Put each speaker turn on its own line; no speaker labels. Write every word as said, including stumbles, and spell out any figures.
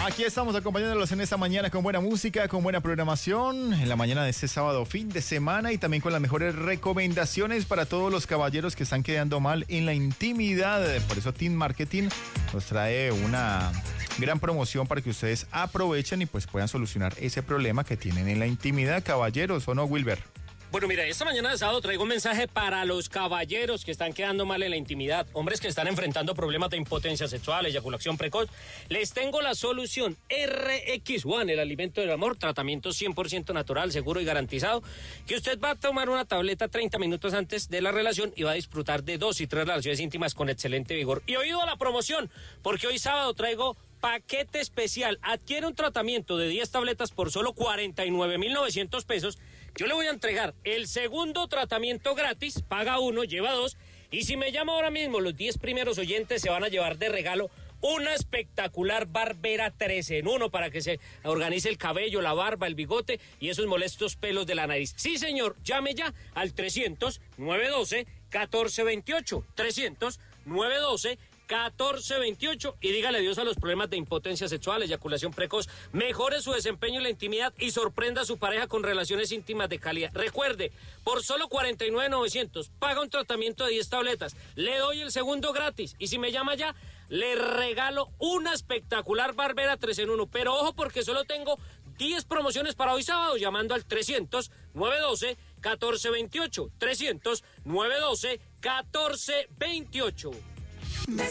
Aquí estamos acompañándolos en esta mañana con buena música, con buena programación, en la mañana de este sábado, fin de semana, y también con las mejores recomendaciones para todos los caballeros que están quedando mal en la intimidad. Por eso Team Marketing nos trae una gran promoción para que ustedes aprovechen y pues puedan solucionar ese problema que tienen en la intimidad, caballeros, ¿o no, Wilber?
Bueno, mira, esta mañana de sábado traigo un mensaje para los caballeros que están quedando mal en la intimidad, hombres que están enfrentando problemas de impotencia sexual, eyaculación precoz. Les tengo la solución R X uno, el alimento del amor, tratamiento cien por ciento natural, seguro y garantizado, que usted va a tomar una tableta treinta minutos antes de la relación y va a disfrutar de dos y tres relaciones íntimas con excelente vigor. Y oído a la promoción, porque hoy sábado traigo paquete especial. Adquiere un tratamiento de diez tabletas por solo cuarenta y nueve mil novecientos pesos. Yo le voy a entregar el segundo tratamiento gratis, paga uno, lleva dos, y si me llama ahora mismo, los diez primeros oyentes se van a llevar de regalo una espectacular barbera tres en uno para que se organice el cabello, la barba, el bigote y esos molestos pelos de la nariz. Sí, señor, llame ya al trescientos, nueve doce, catorce veintiocho, trescientos, nueve doce, catorce veintiocho y dígale adiós a los problemas de impotencia sexual, eyaculación precoz, mejore su desempeño en la intimidad y sorprenda a su pareja con relaciones íntimas de calidad. Recuerde, por solo cuarenta y nueve mil novecientos, paga un tratamiento de diez tabletas, le doy el segundo gratis y si me llama ya, le regalo una espectacular barbera tres en uno, pero ojo porque solo tengo diez promociones para hoy sábado llamando al trescientos, nueve doce, catorce veintiocho, trescientos, nueve doce, catorce veintiocho.
Me